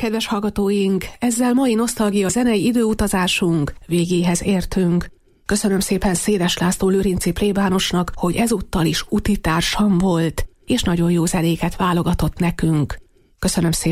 kedves hallgatóink, ezzel mai nosztalgia zenei időutazásunk végéhez értünk. Köszönöm szépen Széles László lőrinci plébánosnak, hogy ezúttal is utitársam volt, és nagyon jó zenéket válogatott nekünk. Köszönöm szépen.